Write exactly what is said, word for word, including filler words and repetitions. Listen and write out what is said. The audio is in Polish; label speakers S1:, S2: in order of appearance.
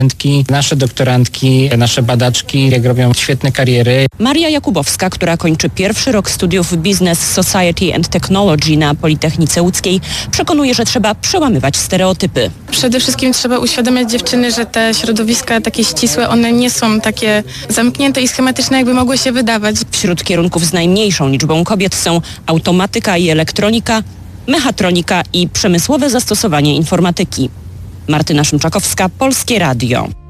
S1: Nasze doktorantki, nasze badaczki, jak robią świetne kariery.
S2: Maria Jakubowska, która kończy pierwszy rok studiów Business Society and Technology na Politechnice Łódzkiej, przekonuje, że trzeba przełamywać stereotypy.
S3: Przede wszystkim trzeba uświadamiać dziewczyny, że te środowiska takie ścisłe, one nie są takie zamknięte i schematyczne, jakby mogły się wydawać.
S2: Wśród kierunków z najmniejszą liczbą kobiet są automatyka i elektronika, mechatronika i przemysłowe zastosowanie informatyki. Martyna Szymczakowska, Polskie Radio.